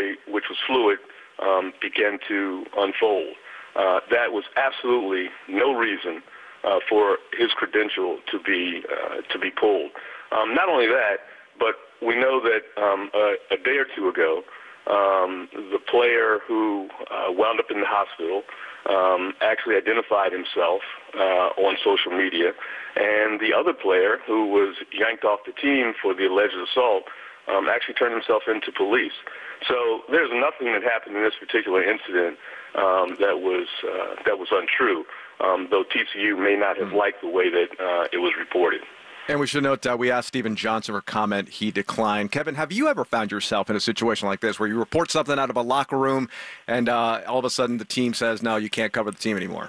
story, which was fluid, began to unfold. That was absolutely no reason for his credential to be pulled. Not only that, but we know that a day or two ago, the player who wound up in the hospital actually identified himself on social media, and the other player who was yanked off the team for the alleged assault actually turned himself into police. So there's nothing that happened in this particular incident that was untrue, though TCU may not have liked the way that it was reported. And we should note that we asked Stephen Johnson for comment. He declined. Kevin, have you ever found yourself in a situation like this where you report something out of a locker room and all of a sudden the team says, no, you can't cover the team anymore?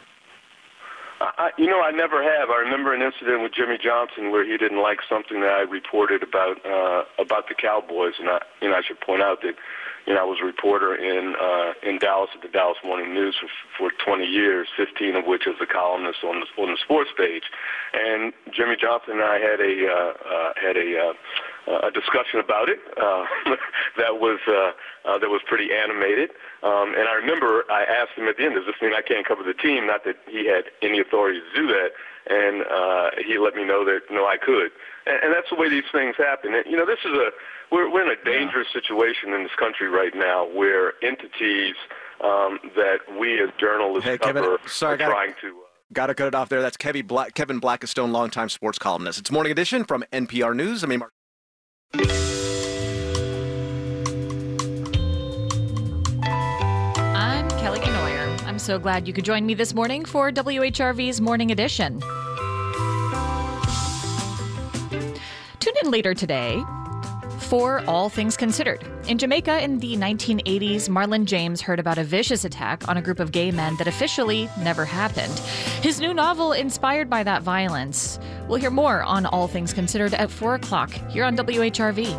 I never have. I remember an incident with Jimmy Johnson where he didn't like something that I reported about the Cowboys, and I should point out that I was a reporter in Dallas at the Dallas Morning News for 20 years, 15 of which as a columnist on the sports page. And Jimmy Johnson and I had a discussion about it that was pretty animated. And I remember I asked him at the end, does this mean I can't cover the team? Not that he had any authority to do that. And he let me know that, no, I could. And that's the way these things happen. And, we're in a dangerous situation in this country right now where entities that we as journalists cover are trying to... Got to cut it off there. That's Kevin Blackistone, longtime sports columnist. It's Morning Edition from NPR News. I'm Kelly Ganoyer. I'm so glad you could join me this morning for WHRV's Morning Edition. Tune in later today for All Things Considered. In Jamaica in the 1980s, Marlon James heard about a vicious attack on a group of gay men that officially never happened. His new novel inspired by that violence. We'll hear more on All Things Considered at 4 o'clock here on WHRV.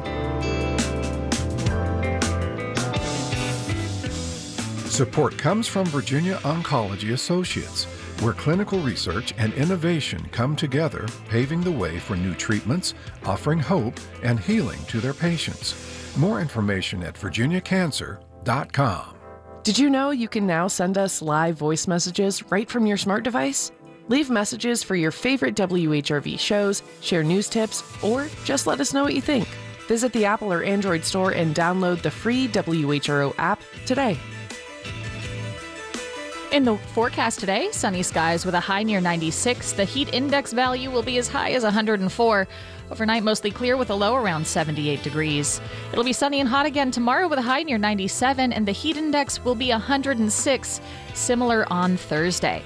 Support comes from Virginia Oncology Associates, where clinical research and innovation come together, paving the way for new treatments, offering hope and healing to their patients. More information at virginiacancer.com. Did you know you can now send us live voice messages right from your smart device? Leave messages for your favorite WHRV shows, share news tips, or just let us know what you think. Visit the Apple or Android store and download the free WHRO app today. In the forecast today, sunny skies with a high near 96. The heat index value will be as high as 104. Overnight, mostly clear with a low around 78 degrees. It'll be sunny and hot again tomorrow with a high near 97, and the heat index will be 106, similar on Thursday.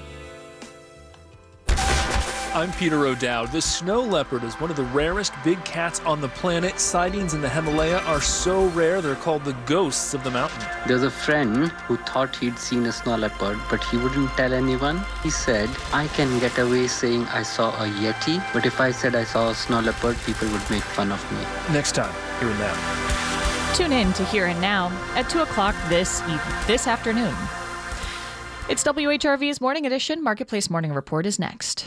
I'm Peter O'Dowd. The snow leopard is one of the rarest big cats on the planet. Sightings in the Himalaya are so rare, they're called the ghosts of the mountain. There's a friend who thought he'd seen a snow leopard, but he wouldn't tell anyone. He said, I can get away saying I saw a Yeti, but if I said I saw a snow leopard, people would make fun of me. Next time, Here and Now. Tune in to Here and Now at 2 o'clock this afternoon. It's WHRV's Morning Edition. Marketplace Morning Report is next.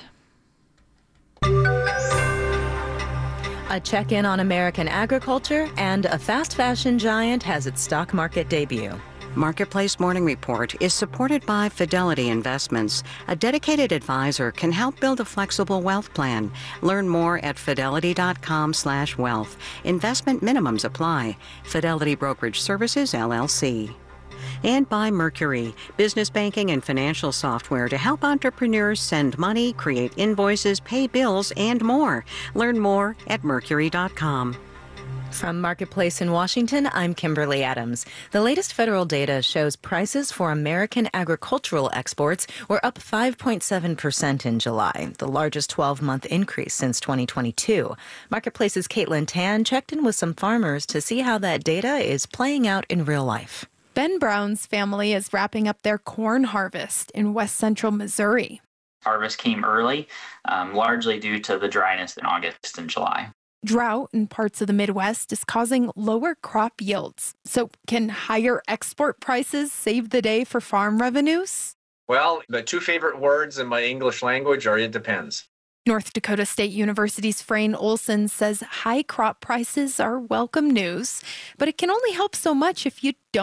A check-in on American agriculture, and a fast fashion giant has its stock market debut. Marketplace Morning Report is supported by Fidelity Investments. A dedicated advisor can help build a flexible wealth plan. Learn more at fidelity.com/wealth. Investment minimums apply. Fidelity Brokerage Services, LLC. And by Mercury, business banking and financial software to help entrepreneurs send money, create invoices, pay bills, and more. Learn more at mercury.com. From Marketplace in Washington, I'm Kimberly Adams. The latest federal data shows prices for American agricultural exports were up 5.7% in July, the largest 12-month increase since 2022. Marketplace's Caitlin Tan checked in with some farmers to see how that data is playing out in real life. Ben Brown's family is wrapping up their corn harvest in west central Missouri. Harvest came early, largely due to the dryness in August and July. Drought in parts of the Midwest is causing lower crop yields. So can higher export prices save the day for farm revenues? Well, the two favorite words in my English language are "it depends." North Dakota State University's Frayne Olson says high crop prices are welcome news, but it can only help so much if you don't